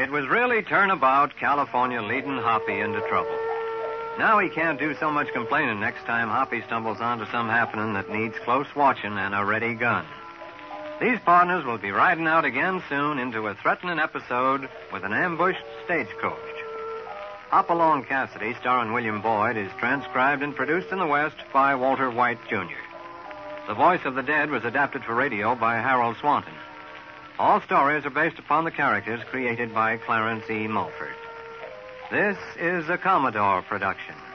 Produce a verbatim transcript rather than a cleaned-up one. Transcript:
It was really Turnabout, California, leading Hoppy into trouble. Now he can't do so much complaining next time Hoppy stumbles onto some happening that needs close watching and a ready gun. These partners will be riding out again soon into a threatening episode with an ambushed stagecoach. Hop Along Cassidy, starring William Boyd, is transcribed and produced in the West by Walter White, Junior The voice of the dead was adapted for radio by Harold Swanton. All stories are based upon the characters created by Clarence E. Mulford. This is a Commodore production.